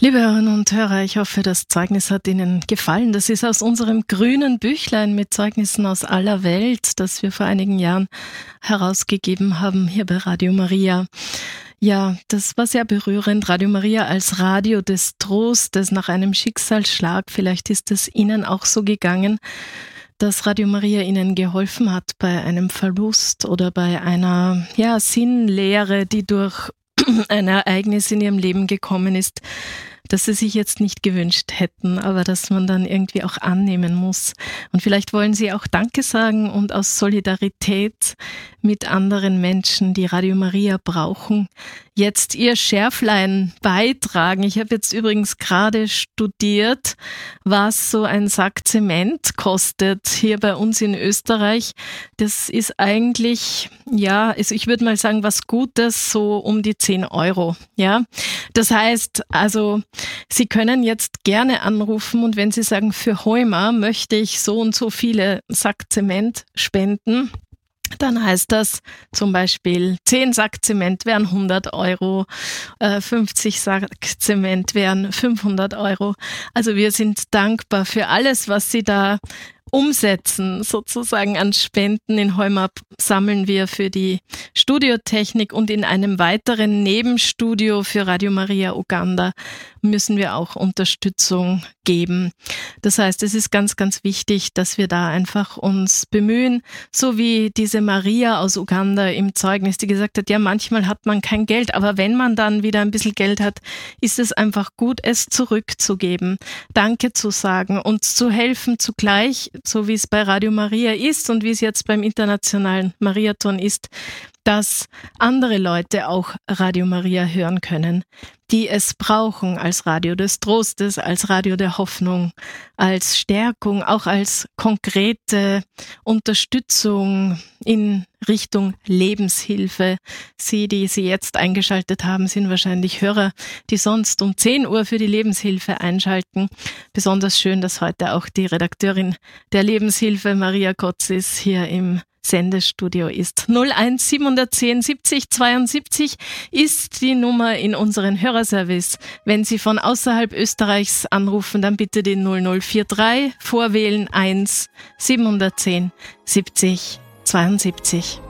Liebe Hörerinnen und Hörer, ich hoffe, das Zeugnis hat Ihnen gefallen. Das ist aus unserem grünen Büchlein mit Zeugnissen aus aller Welt, das wir vor einigen Jahren herausgegeben haben hier bei Radio Maria. Ja, das war sehr berührend. Radio Maria als Radio des Trostes nach einem Schicksalsschlag. Vielleicht ist es Ihnen auch so gegangen, dass Radio Maria Ihnen geholfen hat bei einem Verlust oder bei einer Sinnlehre, die durch ein Ereignis in Ihrem Leben gekommen ist, das Sie sich jetzt nicht gewünscht hätten, aber dass man dann irgendwie auch annehmen muss. Und vielleicht wollen Sie auch Danke sagen und aus Solidarität mit anderen Menschen, die Radio Maria brauchen, jetzt Ihr Schärflein beitragen. Ich habe jetzt übrigens gerade studiert, was so ein Sack Zement kostet hier bei uns in Österreich. Das ist eigentlich, ich würde mal sagen, was Gutes, so um die 10 Euro. Ja, das heißt, also Sie können jetzt gerne anrufen und wenn Sie sagen, für Heuma möchte ich so und so viele Sack Zement spenden, dann heißt das zum Beispiel 10 Sack Zement wären 100 Euro, 50 Sack Zement wären 500 Euro. Also wir sind dankbar für alles, was Sie da umsetzen, sozusagen an Spenden. In Heuma sammeln wir für die Studiotechnik und in einem weiteren Nebenstudio für Radio Maria Uganda müssen wir auch Unterstützung geben. Das heißt, es ist ganz, ganz wichtig, dass wir da einfach uns bemühen, so wie diese Maria aus Uganda im Zeugnis, die gesagt hat, ja, manchmal hat man kein Geld, aber wenn man dann wieder ein bisschen Geld hat, ist es einfach gut, es zurückzugeben, Danke zu sagen und zu helfen zugleich, so wie es bei Radio Maria ist und wie es jetzt beim Internationalen Mariathon ist, dass andere Leute auch Radio Maria hören können, die es brauchen als Radio des Trostes, als Radio der Hoffnung, als Stärkung, auch als konkrete Unterstützung in Richtung Lebenshilfe. Sie, die Sie jetzt eingeschaltet haben, sind wahrscheinlich Hörer, die sonst um 10 Uhr für die Lebenshilfe einschalten. Besonders schön, dass heute auch die Redakteurin der Lebenshilfe, Maria Kotzis, hier im Sendestudio ist. 01 710 70 72 ist die Nummer in unseren Hörerservice. Wenn Sie von außerhalb Österreichs anrufen, dann bitte den 0043 vorwählen 1 710 70 72.